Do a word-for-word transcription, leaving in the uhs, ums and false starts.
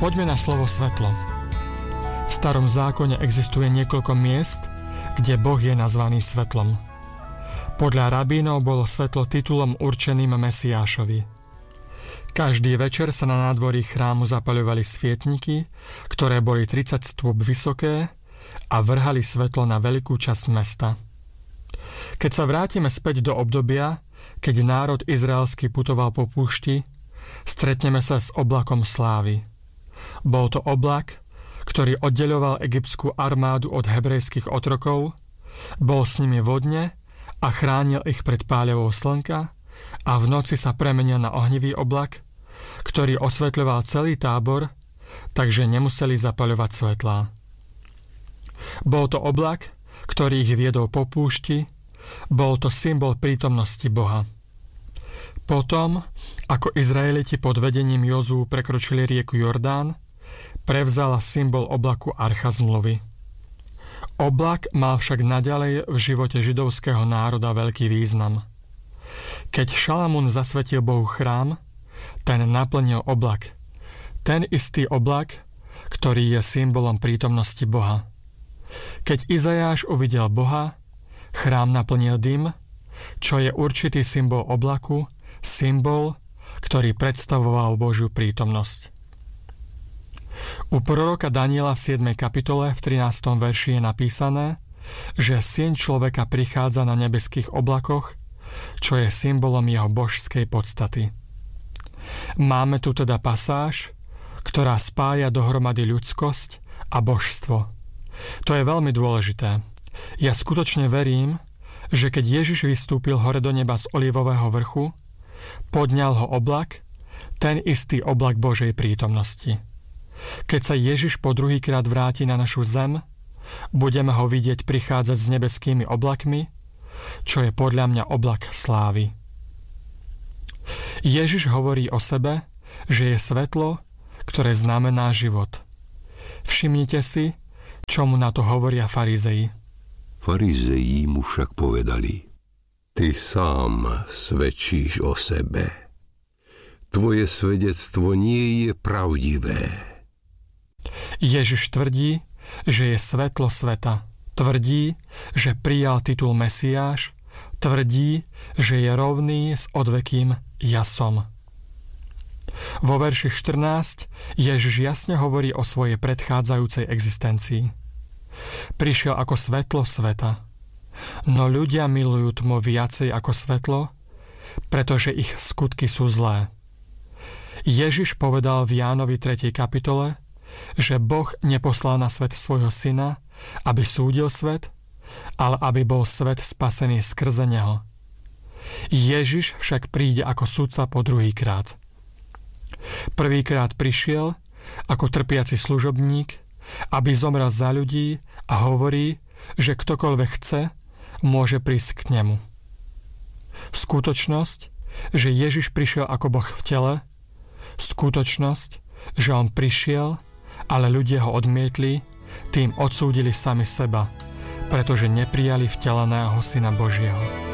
Poďme na slovo svetlo. V starom zákone existuje niekoľko miest, kde Boh je nazvaný svetlom. Podľa rabínov bolo svetlo titulom určeným Mesiášovi. Každý večer sa na nádvorí chrámu zapaľovali svietniky, ktoré boli tridsať stôp vysoké a vrhali svetlo na veľkú časť mesta. Keď sa vrátime späť do obdobia, keď národ izraelský putoval po púšti, stretneme sa s oblakom slávy. Bol to oblak, ktorý oddeľoval egyptskú armádu od hebrejských otrokov, bol s nimi vodne a chránil ich pred páľavou slnka a v noci sa premenil na ohnivý oblak, ktorý osvetľoval celý tábor, takže nemuseli zapaľovať svetlá. Bol to oblak, ktorý ich viedol po púšti, bol to symbol prítomnosti Boha. Potom, ako Izraeliti pod vedením Jozú prekročili rieku Jordán, prevzala symbol oblaku archa zmluvy. Oblak mal však naďalej v živote židovského národa veľký význam. Keď Šalamún zasvetil Bohu chrám, ten naplnil oblak. Ten istý oblak, ktorý je symbolom prítomnosti Boha. Keď Izajáš uvidel Boha, chrám naplnil dym, čo je určitý symbol oblaku, symbol, ktorý predstavoval Božiu prítomnosť. U proroka Daniela v siedmej kapitole v trinástom verši je napísané, že syn človeka prichádza na nebeských oblakoch, čo je symbolom jeho božskej podstaty. Máme tu teda pasáž, ktorá spája dohromady ľudskosť a božstvo. To je veľmi dôležité. Ja skutočne verím, že keď Ježiš vystúpil hore do neba z olivového vrchu, podňal ho oblak, ten istý oblak Božej prítomnosti. Keď sa Ježiš po druhýkrát vráti na našu zem, budeme ho vidieť prichádzať s nebeskými oblakmi, čo je podľa mňa oblak slávy. Ježiš hovorí o sebe, že je svetlo, ktoré znamená život. Všimnite si, čo mu na to hovoria farizei. Farizei mu však povedali: Ty sám svedčíš o sebe. Tvoje svedectvo nie je pravdivé. Ježiš tvrdí, že je svetlo sveta. Tvrdí, že prijal titul Mesiáš. Tvrdí, že je rovný s odvekým Ja som. Vo verši štrnásť Ježiš jasne hovorí o svojej predchádzajúcej existencii. Prišiel ako svetlo sveta. No ľudia milujú tmu viacej ako svetlo, pretože ich skutky sú zlé. Ježiš povedal v Jánovi tretej kapitole, že Boh neposlal na svet svojho syna, aby súdil svet, ale aby bol svet spasený skrze neho. Ježiš však príde ako sudca po druhýkrát. Prvýkrát prišiel ako trpiaci služobník, aby zomrel za ľudí a hovorí, že ktokoľvek chce, môže prísť k nemu. Skutočnosť, že Ježiš prišiel ako Boh v tele, skutočnosť, že on prišiel, ale ľudia ho odmietli, tým odsúdili sami seba, pretože neprijali vteleného Syna Božieho.